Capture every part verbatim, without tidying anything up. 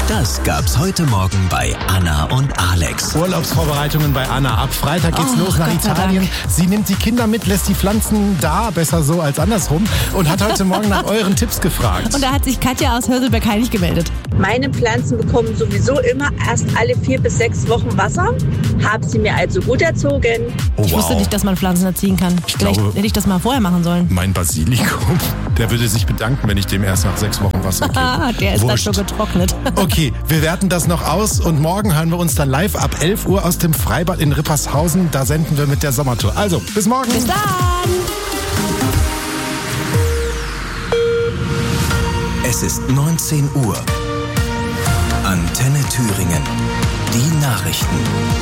Das gab's heute Morgen bei Anna und Alex. Urlaubsvorbereitungen bei Anna. Ab Freitag geht's Oh, los nach Gott sei Italien. Dank. Sie nimmt die Kinder mit, lässt die Pflanzen da, besser so als andersrum, und hat heute Morgen nach euren Tipps gefragt. Und da hat sich Katja aus Hörselberg-Heinig gemeldet. Meine Pflanzen bekommen sowieso immer erst alle vier bis sechs Wochen Wasser. Habe sie mir also gut erzogen. Oh, Ich wusste wow. nicht, dass man Pflanzen erziehen kann. Ich Vielleicht glaube- hätte ich das mal vorher machen sollen. Mein Basilikum, der würde sich bedanken, wenn ich dem erst nach sechs Wochen Wasser gebe. Ah, der ist Wurscht. dann schon getrocknet. Okay, wir werten das noch aus und morgen hören wir uns dann live ab elf Uhr aus dem Freibad in Rippershausen. Da senden wir mit der Sommertour. Also, bis morgen. Bis dann! Es ist neunzehn Uhr. Antenne Thüringen. Die Nachrichten.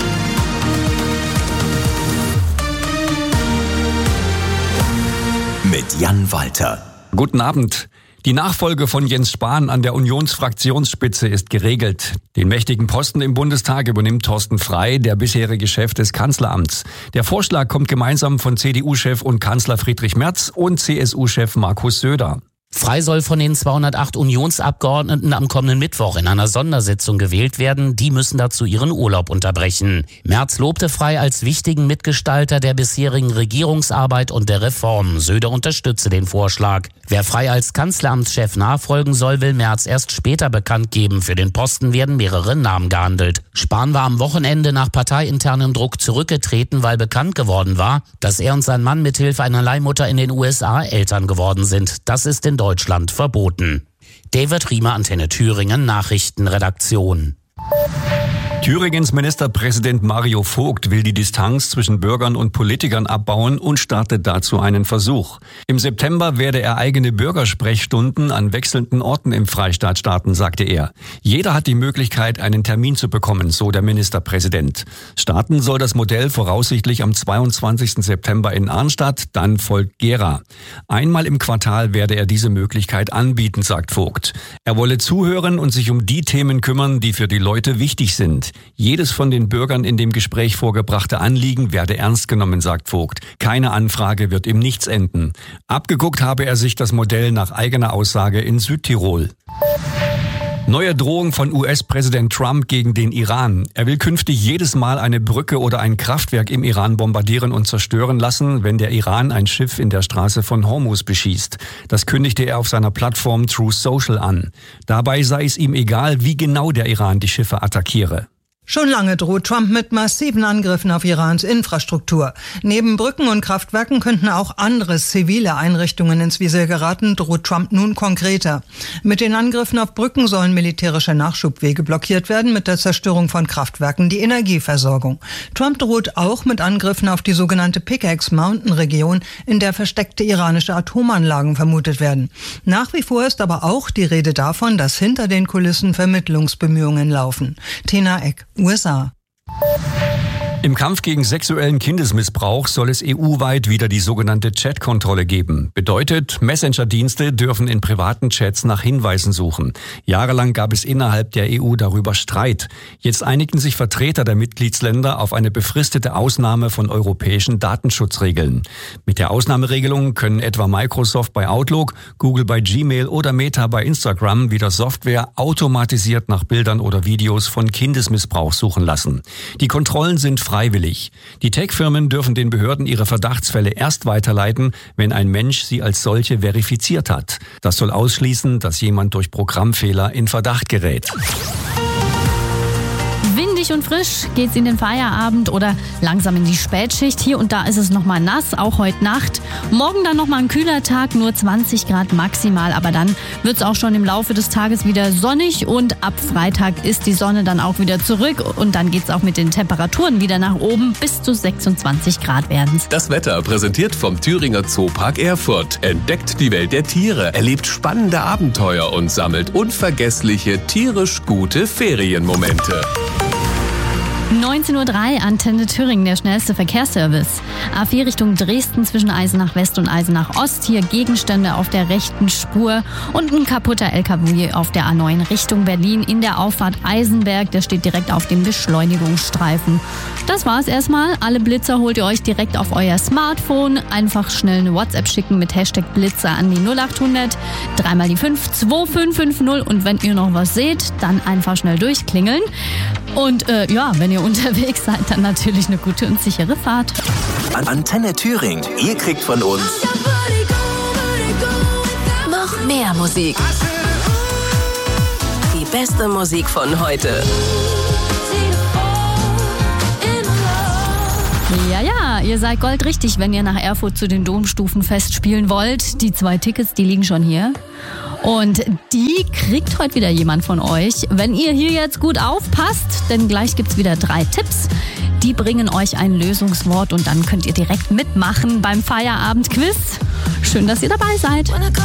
Mit Jan Walter. Guten Abend. Die Nachfolge von Jens Spahn an der Unionsfraktionsspitze ist geregelt. Den mächtigen Posten im Bundestag übernimmt Thorsten Frey, der bisherige Chef des Kanzleramts. Der Vorschlag kommt gemeinsam von C D U-Chef und Kanzler Friedrich Merz und C S U-Chef Markus Söder. Frey soll von den zweihundertacht Unionsabgeordneten am kommenden Mittwoch in einer Sondersitzung gewählt werden. Die müssen dazu ihren Urlaub unterbrechen. Merz lobte Frey als wichtigen Mitgestalter der bisherigen Regierungsarbeit und der Reform. Söder unterstütze den Vorschlag. Wer Frey als Kanzleramtschef nachfolgen soll, will Merz erst später bekannt geben. Für den Posten werden mehrere Namen gehandelt. Spahn war am Wochenende nach parteiinternem Druck zurückgetreten, weil bekannt geworden war, dass er und sein Mann mithilfe einer Leihmutter in den U S A Eltern geworden sind. Das ist in Deutschland verboten. David Riemer, Antenne Thüringen, Nachrichtenredaktion. Thüringens Ministerpräsident Mario Vogt will die Distanz zwischen Bürgern und Politikern abbauen und startet dazu einen Versuch. Im September werde er eigene Bürgersprechstunden an wechselnden Orten im Freistaat starten, sagte er. Jeder hat die Möglichkeit, einen Termin zu bekommen, so der Ministerpräsident. Starten soll das Modell voraussichtlich am zweiundzwanzigsten September in Arnstadt, dann folgt Gera. Einmal im Quartal werde er diese Möglichkeit anbieten, sagt Vogt. Er wolle zuhören und sich um die Themen kümmern, die für die Leute wichtig sind. Jedes von den Bürgern in dem Gespräch vorgebrachte Anliegen werde ernst genommen, sagt Vogt. Keine Anfrage wird im Nichts enden. Abgeguckt habe er sich das Modell nach eigener Aussage in Südtirol. Neue Drohung von U S-Präsident Trump gegen den Iran. Er will künftig jedes Mal eine Brücke oder ein Kraftwerk im Iran bombardieren und zerstören lassen, wenn der Iran ein Schiff in der Straße von Hormuz beschießt. Das kündigte er auf seiner Plattform Truth Social an. Dabei sei es ihm egal, wie genau der Iran die Schiffe attackiere. Schon lange droht Trump mit massiven Angriffen auf Irans Infrastruktur. Neben Brücken und Kraftwerken könnten auch andere zivile Einrichtungen ins Visier geraten, droht Trump nun konkreter. Mit den Angriffen auf Brücken sollen militärische Nachschubwege blockiert werden, mit der Zerstörung von Kraftwerken die Energieversorgung. Trump droht auch mit Angriffen auf die sogenannte Pickaxe Mountain Region, in der versteckte iranische Atomanlagen vermutet werden. Nach wie vor ist aber auch die Rede davon, dass hinter den Kulissen Vermittlungsbemühungen laufen. Tina Eck, U S A. Im Kampf gegen sexuellen Kindesmissbrauch soll es E U-weit wieder die sogenannte Chat-Kontrolle geben. Bedeutet, Messenger-Dienste dürfen in privaten Chats nach Hinweisen suchen. Jahrelang gab es innerhalb der E U darüber Streit. Jetzt einigten sich Vertreter der Mitgliedsländer auf eine befristete Ausnahme von europäischen Datenschutzregeln. Mit der Ausnahmeregelung können etwa Microsoft bei Outlook, Google bei Gmail oder Meta bei Instagram wieder Software automatisiert nach Bildern oder Videos von Kindesmissbrauch suchen lassen. Die Kontrollen sind freiwillig. Die Tech-Firmen dürfen den Behörden ihre Verdachtsfälle erst weiterleiten, wenn ein Mensch sie als solche verifiziert hat. Das soll ausschließen, dass jemand durch Programmfehler in Verdacht gerät. Windig und frisch geht's in den Feierabend oder langsam in die Spätschicht. Hier und da ist es nochmal nass, auch heute Nacht. Morgen dann nochmal ein kühler Tag, nur zwanzig Grad maximal. Aber dann wird's auch schon im Laufe des Tages wieder sonnig und ab Freitag ist die Sonne dann auch wieder zurück. Und dann geht's auch mit den Temperaturen wieder nach oben. Bis zu sechsundzwanzig Grad werden's. Das Wetter präsentiert vom Thüringer Zoopark Erfurt. Entdeckt die Welt der Tiere, erlebt spannende Abenteuer und sammelt unvergessliche, tierisch gute Ferienmomente. neunzehn Uhr drei, Antenne Thüringen, der schnellste Verkehrsservice. A vier Richtung Dresden zwischen Eisenach West und Eisenach Ost. Hier Gegenstände auf der rechten Spur und ein kaputter L K W auf der A neun Richtung Berlin in der Auffahrt Eisenberg. Der steht direkt auf dem Beschleunigungsstreifen. Das war's erstmal. Alle Blitzer holt ihr euch direkt auf euer Smartphone. Einfach schnell eine WhatsApp schicken mit Hashtag Blitzer an die null acht hundert, dreimal die fünf, zwei fünf fünf null und wenn ihr noch was seht, dann einfach schnell durchklingeln. Und äh, ja, wenn ihr unterwegs seid, dann natürlich eine gute und sichere Fahrt. Antenne Thüringen, ihr kriegt von uns noch mehr Musik. Die beste Musik von heute. Ja, ja, ihr seid goldrichtig, wenn ihr nach Erfurt zu den Domstufenfest spielen wollt. Die zwei Tickets, die liegen schon hier. Und die kriegt heute wieder jemand von euch, wenn ihr hier jetzt gut aufpasst. Denn gleich gibt's wieder drei Tipps. Die bringen euch ein Lösungswort und dann könnt ihr direkt mitmachen beim Feierabendquiz. Schön, dass ihr dabei seid.